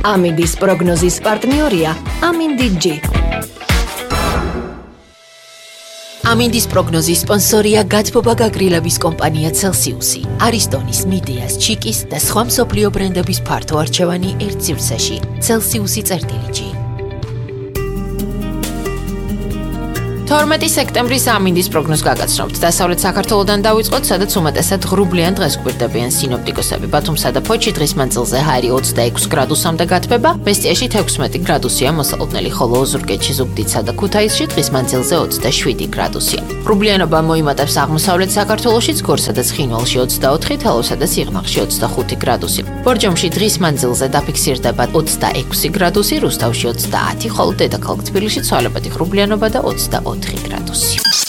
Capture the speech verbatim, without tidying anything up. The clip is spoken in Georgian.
ამინდის პროგნოზის პარტნიორია ამინდი-G. ამინდის პროგნოზის სპონსორია გათბობა გაგრილების კომპანია Celsius-ი, არისტონის, მიდეას, ჩიკის და სხვა მსოფლიო ბრენდების ფართო არჩევანი ერთ სივრცეში. Celsius-ი წერტილი G. თორმეტი სექტემბრის ამინდის პროგნოზს გაგაცნობთ. დასავლეთ საქართველოდან დავიწყოთ, სადაც უმეტესად ღრუბლიან დღეს გვერდებიან სინოპტიკოსები. ბათუმსა და ფოთში დღის მანძილზე ჰარი ოცდაექვსი გრადუსამდე გათბება, ბესტიაში თექვსმეტი გრადუსია მოსალოდნელი, ხოლო ოზურგეთში, ზუგდიდსა და ქუთაისში დღის მანძილზე ოცდაშვიდი გრადუსია. ღრუბლიანობა მოიმატებს აღმოსავლეთ საქართველოშიც, გორსა და ცხინვალში ოცდაოთხი, თელავსა და სიღნაღში ოცდახუთი გრადუსი. ბორჯომში დღის მანძილზე დაფიქსირდება ოცდაექვსი გრადუსი, რუსთავში ოცდაათი, ხოლო დედაქალაქ თბილისში ცვალებადი ღრუბლიანობა და ოცდაოთხი გრადუსი.